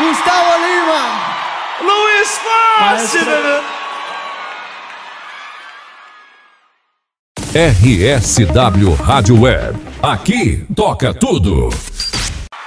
Gustavo Lima, Luiz Fácil, RSW Rádio Web. Aqui toca tudo.